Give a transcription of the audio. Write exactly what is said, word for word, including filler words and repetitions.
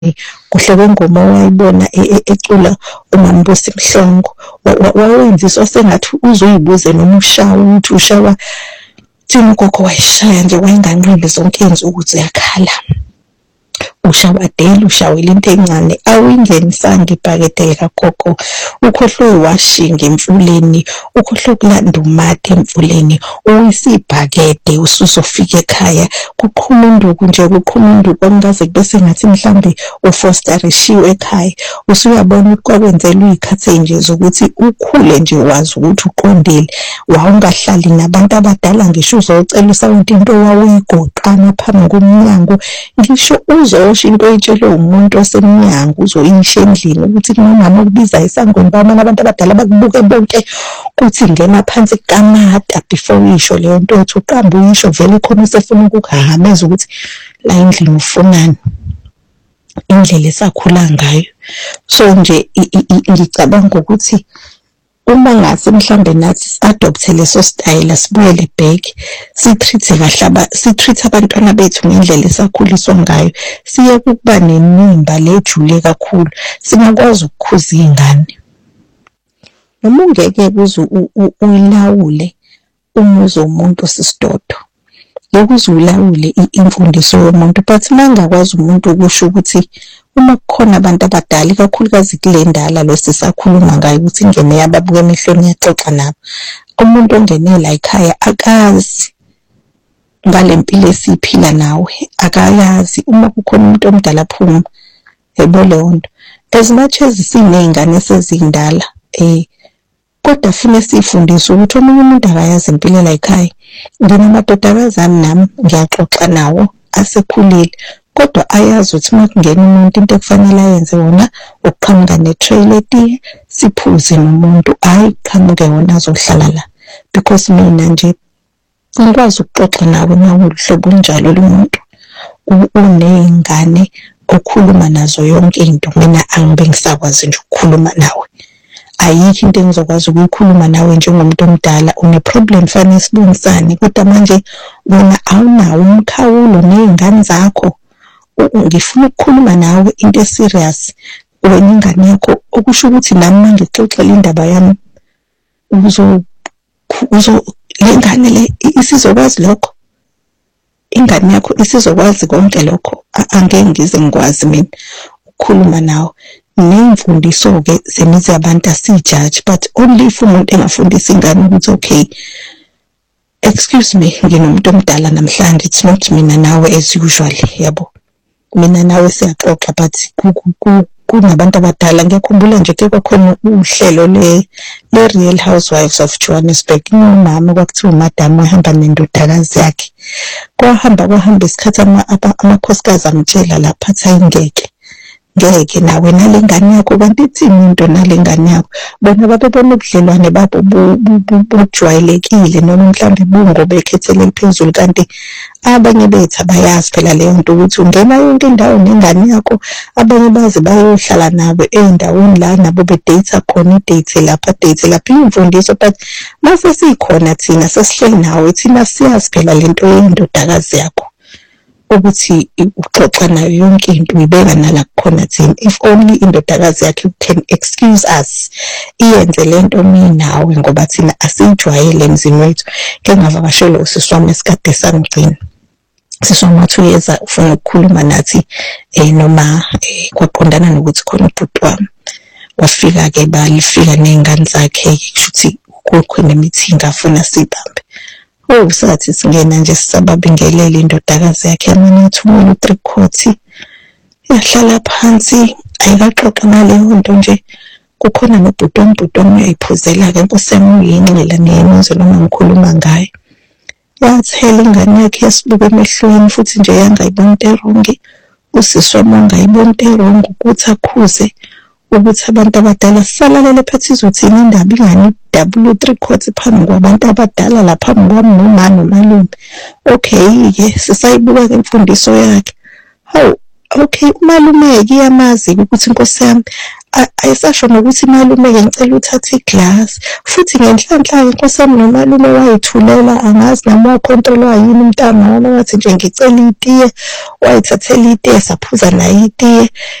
kuhle kwengoma wayibona ecula uMambusi Mhlongo wawenziswa sengathi uzoyibuze noma ushawa ukuthi ushawa thina ugogo wayishaya nje wayenganqindi zonke izinsuku ziyakhala ushawa deli ushawela into encane awuyingenisanga ibhakede likagogo ukhohlo washinga emfuleni ukhohlo kulanda umathe emfuleni uyisibhakede usuzofika ekhaya kuqhuma induku nje kuqhuma induku angaze bese ngathi mhlambe uFoster ishiwe ekhaya usuyabona ukwenzelwa izikhathi nje zokuthi ukhule nje wazi ukuthi uqondile wawungahlali nabantu abadala ngisho uzocela usawunti into wawuyigoqana phambi komnyango ngisho uzo into etshelwe umuntu osemnyango uzoyisha endlini ukuthi nomama ukubiza isangoma bamana abantu abadala bakubuke bonke kuthi ngena phansi kamata before isho leyo nto uthi uqamba uyisho vele khona usefuna ukukuhameza ukuthi la endlini ufunani indlela esakhula ngayo so nje ngicabanga ukuthi uma ngase mhlambe nathi adopte leso style sibuyele back sitreat kahle si treat abantwana bethu ngendlela esakhuliswa ngayo siye kuba nenimba lejule kakhulu singakwazi ukukhuza izingane noma ungeke kuze uyilawule umuzo umuntu sisidodo ukuze ulawule imfundiso yomuntu but mangakwazi umuntu ukusho ukuthi uma kukhona abantu abadala kakhulukazi kulendala lo sisakhuluma ngayo ukuthi ingene yababuke emehlweni yaxoxa nabo umuntu ongenela ekhaya akazi ngalempilo esiphila nawe akayazi uma kukhona umuntu omdala phuma ebolonto as much as sinezingane sezindala eh kodwa fune sifundiswe ukuthi omunye umuntu akayazi impilo la ekhaya nginamadodakazana nami ngiyaxoxa nawo asekhulile kodwa ayazi ukuthi uma kungena umuntu into ekufanele ayenze wona ukuqhamuka netrail etiye siphuze nomuntu hayi qhamuke wona azohlala la because mina nje ngikwazi ukuxoxa nawe nawe uhlobo njalo lomuntu unezingane okhuluma nazo yonke into mina angibe ngisakwazi nje ukukhuluma nawe ayikho into engizokwazi ukuyikhuluma nawe njengomuntu omdala une problem fanele sibungisane kodwa manje wona awunawo umkhawulo nezingane zakho ngifuna ukukhuluma nawe into serious wena ingane yakho okusho ukuthi nami manje ngixoxela indaba yami uzo uzo lengane le isizokwazi lokho ingane yakho isizokwazi konke lokho angeke ngize ngikwazi mina ukukhuluma nawe nemfundiso ke zemizi abantu asijudge but only if umuntu engafundisa ingane ukuthi okay excuse me nginomuntu omdala namhlanje it's not mina nawe as usual yabo mina nawe siyaxoxa but kunabantu abadala ngiyakhumbula nje ke kwakhona uhlelo le le Real Housewives of Johannesburg umama kwakuthiwa madam ehamba nendodakazi yakhe kwahamba kwahamba isikhathi amakhosikazi amtshela lapha athi ayingeke ngeke nawe nalengane yakho kanti ithini into nalengane yakho bona babebona ubudlelwane babo bujwayelekile noma mhlambe bungobe ekhethelele phezulu kanti abanye bethu abayazi phela leyo nto ukuthi ungena yonke indawo nengane yakho abanye bazi bayohlala nabo endaweni la nabo bedate khona idate lapha date lapha imfundiso but mase sikhona thina sesihleli nawe thina siyazi phela lento yendodakazi yakho ukuthi uxoxa nayo yonke into uyibeka nala kukhona thina if only indodakazi yakhe can excuse us iyenze lento minawe ngoba thina asijwayele emzini wethu ke ngavakashela usiswami esikade sangcina siswami two years ufuna ukukhuluma nathi eh noma kwaqondana nokuthi khona ubhuti wami wafika ke balifika nezingane zakhe kushuthi kukhona meeting afuna sibambe oh sathi singena nje sisababingelele indodakazi yakhe amana thumela three court yahlala phansi ayikaxoxa ngaleyo nto nje kukhona nobhuti ombhuti omuyiphuzela ke nkosemi uyinqila neyemizwe noma ngikhuluma ngayo yathela ingane yakhe yasibuka emehlweni futhi nje yangayibona erongi usiswa mongayibona erongi ukuthi akhuze ukuthi abantu abadala salalele phethi izothina indaba ingane W three court phambi kwabantu abadala lapha kwami noma nomalume okay ke sisayibuka ke imfundiso yakhe hawu Okay, umalume-ke iyamazi-ke ukuthi Nkosi yami ayisasho nokuthi malume-ke ngicela uthathe iglasi. Futhi ngenhlanhla-ke Nkosi yami nomalume wayithulela, angazi nami wakhontrolwa yini umntana wami, wathi nje ngicela itiye, wayithathela itiye saphuza nayo itiye.